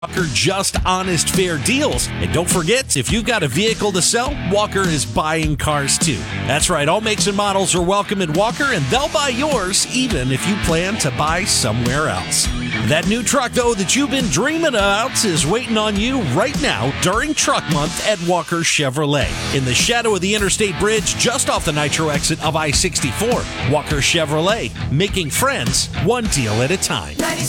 Walker just honest, fair deals. And don't forget, if you've got a vehicle to sell, Walker is buying cars too. That's right, all makes and models are welcome at Walker, and they'll buy yours even if you plan to buy somewhere else. That new truck, though, that you've been dreaming about is waiting on you right now during Truck Month at Walker Chevrolet. In the shadow of the Interstate Bridge, just off the Nitro exit of I-64, Walker Chevrolet, making friends one deal at a time. 96.9